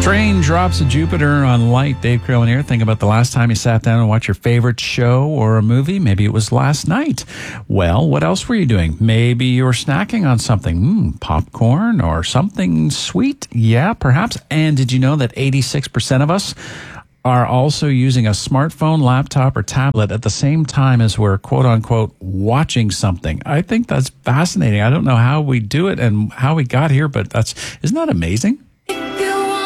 Raindrops of Jupiter on Light. Dave Crowin here. Think about the last time you sat down and watched your favorite show or a movie. Maybe it was last night. Well, what else were you doing? Maybe you were snacking on something, popcorn or something sweet. Yeah, perhaps. And did you know that 86% of us are also using a smartphone, laptop, or tablet at the same time as we're quote unquote watching something? I think that's fascinating. I don't know how we do it and how we got here, but isn't that amazing? If you